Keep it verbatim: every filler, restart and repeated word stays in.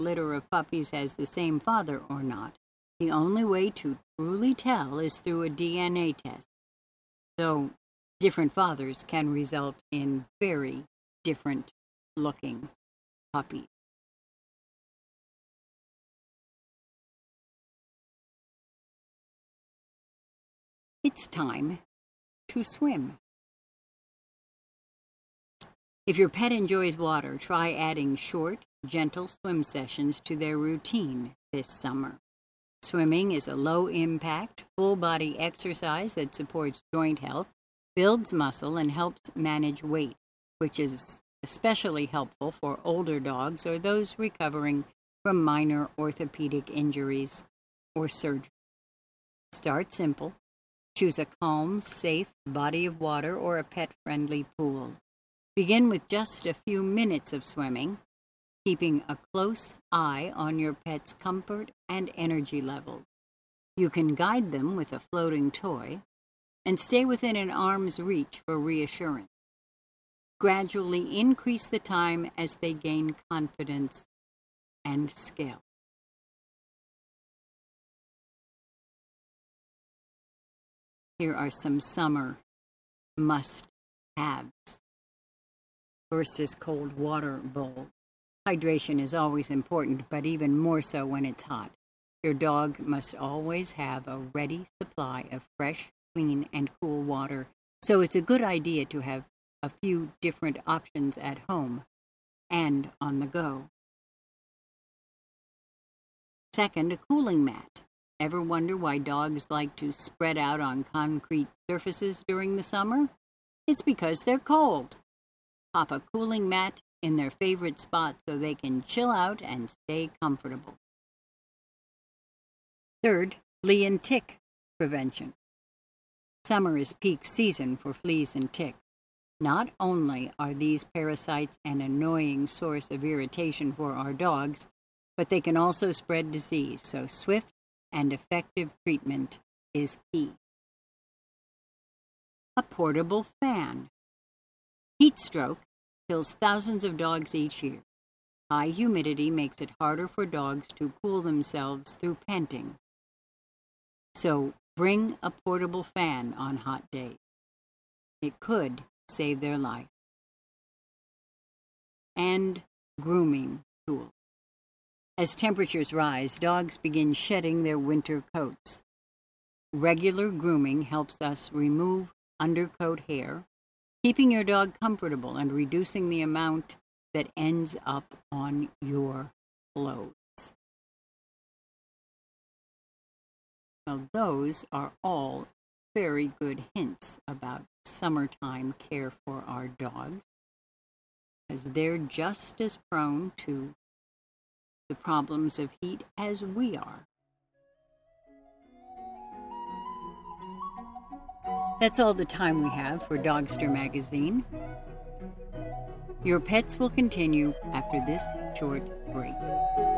litter of puppies has the same father or not. The only way to truly tell is through a D N A test. So, different fathers can result in very different looking puppies. It's time to swim. If your pet enjoys water, try adding short, gentle swim sessions to their routine this summer. Swimming is a low-impact, full-body exercise that supports joint health, builds muscle, and helps manage weight, which is especially helpful for older dogs or those recovering from minor orthopedic injuries or surgery. Start simple. Choose a calm, safe body of water or a pet-friendly pool. Begin with just a few minutes of swimming, keeping a close eye on your pet's comfort and energy levels. You can guide them with a floating toy and stay within an arm's reach for reassurance. Gradually increase the time as they gain confidence and skill. Here are some summer must-haves. First is cold water bowl. Hydration is always important, but even more so when it's hot. Your dog must always have a ready supply of fresh, clean, and cool water, so it's a good idea to have a few different options at home and on the go. Second, a cooling mat. Ever wonder why dogs like to spread out on concrete surfaces during the summer? It's because they're cold. Pop a cooling mat in their favorite spot so they can chill out and stay comfortable. Third, flea and tick prevention. Summer is peak season for fleas and ticks. Not only are these parasites an annoying source of irritation for our dogs, but they can also spread disease, so swift and effective treatment is key. A portable fan. Heat stroke kills thousands of dogs each year. High humidity makes it harder for dogs to cool themselves through panting. So bring a portable fan on hot days. It could save their life. And grooming tools. As temperatures rise, dogs begin shedding their winter coats. Regular grooming helps us remove undercoat hair, keeping your dog comfortable and reducing the amount that ends up on your clothes. Well, those are all very good hints about summertime care for our dogs, as they're just as prone to the problems of heat as we are. That's all the time we have for Dogster Magazine. Your pets will continue after this short break.